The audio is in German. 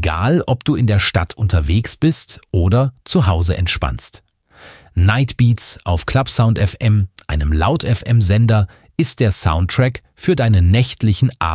egal ob du in der Stadt unterwegs bist oder zu Hause entspannst. Nightbeats auf Clubsound FM, einem Laut-FM-Sender, ist der Soundtrack für deine nächtlichen